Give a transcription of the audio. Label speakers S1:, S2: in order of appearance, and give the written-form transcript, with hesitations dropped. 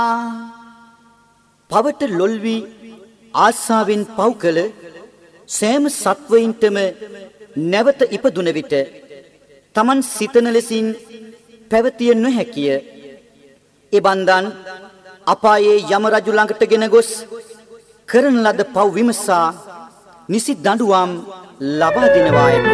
S1: පවට ලොල් වී ආසාවෙන් පව් කළ සෑම සත්වයින්ටම නැවත ඉපදුන විට තමන් සිතන ලෙසින් පැවතිය නොහැකිය. ඒ බන්දන් අපායේ යම රජු ළඟට ගෙන ගොස් කරන ලද පව් විමසා නිසි දඬුවම් ලබා දෙනවාය.